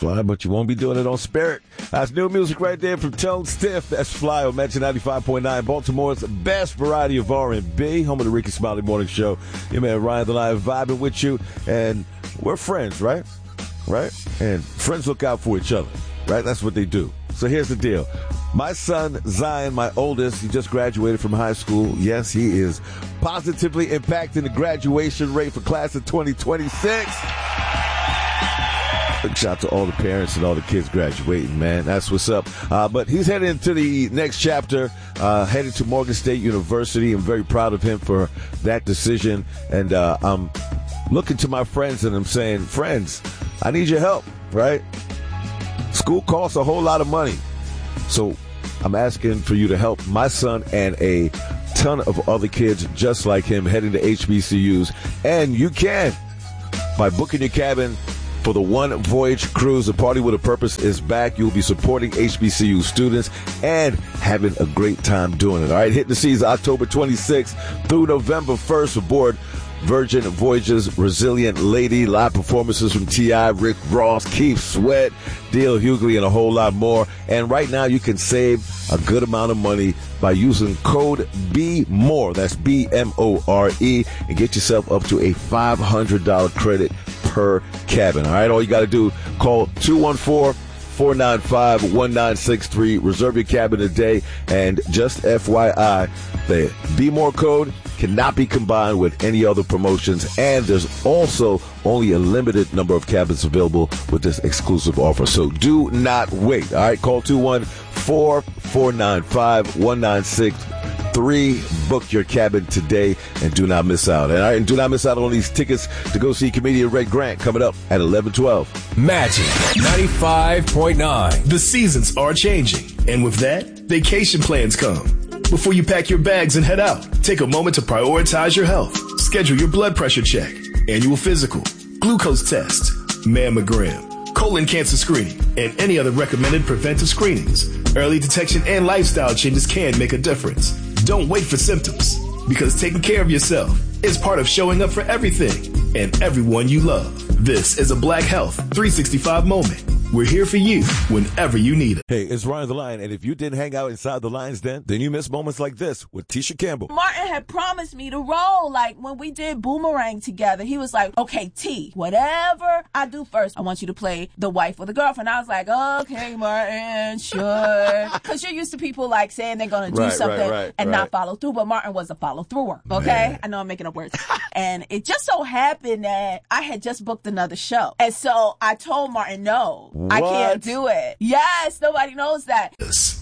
Fly, but you won't be doing it on Spirit. That's new music right there from Tone Stiff. That's Fly on Metro 95.9, Baltimore's best variety of R&B. Home of the Ricky Smiley Morning Show. Your man Ryan the Lion vibing with you. And we're friends, right? Right? And friends look out for each other, right? That's what they do. So here's the deal. My son, Zion, my oldest, he just graduated from high school. Yes, he is positively impacting the graduation rate for class of 2026. Big shout out to all the parents and all the kids graduating, man. That's what's up. But he's headed into the next chapter, headed to Morgan State University. I'm very proud of him for that decision. And I'm looking to my friends and I'm saying, friends, I need your help, right? School costs a whole lot of money. So I'm asking for you to help my son and a ton of other kids just like him heading to HBCUs. And you can by booking your cabin for the One Voyage Cruise. The Party with a Purpose is back. You'll be supporting HBCU students and having a great time doing it. All right, hitting the seas October 26th through November 1st aboard Virgin Voyages Resilient Lady. Live performances from T.I., Rick Ross, Keith Sweat, D.L. Hughley, and a whole lot more. And right now you can save a good amount of money by using code BMORE. That's B-M-O-R-E, and get yourself up to a $500 credit per cabin. All right, all you got to do, call 214-495-1963. Reserve your cabin today. And just FYI, the Be More code cannot be combined with any other promotions. And there's also only a limited number of cabins available with this exclusive offer. So do not wait. All right, call 214-495-1963. Book your cabin today and do not miss out. And do not miss out on these tickets to go see comedian Ray Grant coming up at 11:12. Magic 95.9. The seasons are changing. And with that, vacation plans come. Before you pack your bags and head out, take a moment to prioritize your health. Schedule your blood pressure check, annual physical, glucose test, mammogram, colon cancer screening, and any other recommended preventive screenings. Early detection and lifestyle changes can make a difference. Don't wait for symptoms, because taking care of yourself is part of showing up for everything and everyone you love. This is a Black Health 365 moment. We're here for you whenever you need it. Hey, it's Ryan the Lion, and if you didn't hang out inside the Lions Den, then you missed moments like this with Tisha Campbell. Martin had promised me to roll, like when we did Boomerang together. He was like, okay, T, whatever I do first, I want you to play the wife or the girlfriend. I was like, okay, Martin, sure. Because you're used to people like saying they're going to do something and not follow through, but Martin was a follow-througher, okay? Man. I know I'm making up words. And it just so happened that I had just booked another show. And so I told Martin, no. I can't do it. Yes, nobody knows that.